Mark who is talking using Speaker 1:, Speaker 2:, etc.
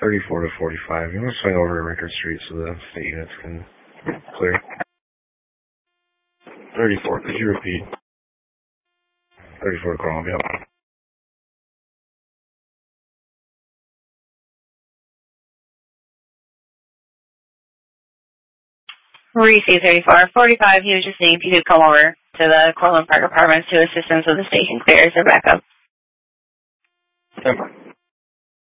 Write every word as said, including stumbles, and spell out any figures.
Speaker 1: thirty-four to forty-five. You want to swing over to Rickard Street so the state units can clear. thirty-four, could you repeat? thirty-four to Columbia.
Speaker 2: Receive thirty-four. forty-five, he was just saying if you could come over to the Cortland Park Apartments to assistance with the station clears or backup.
Speaker 1: Temper.